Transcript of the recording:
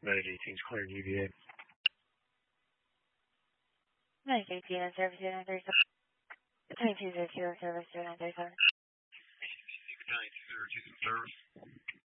Medicaid Teams Clear UVA. Medicaid TN Service 237. 2202 Service 237. Service.